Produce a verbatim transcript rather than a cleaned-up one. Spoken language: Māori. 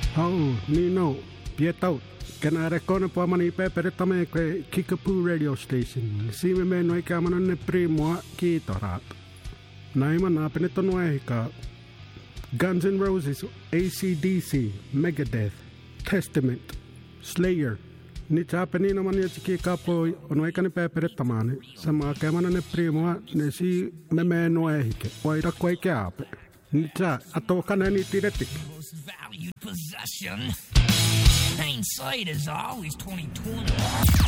Oh, Nino, Pietau. Kena rekone po mani pepere tame kwe Kickapoo radio station. Sime me noi kamana ne primo kitorat. Naima na peneto noehika. Guns N' Roses, A C D C, Megadeth, Testament, Slayer. Ni chapeni na mani chiki kapo onoi kane pepere tamane. Sama kamana ne primo ne si me me noehike. Oira kwe kape. Ni cha atokana ni tiretik. Most valued possession. Hindsight is always twenty twenty.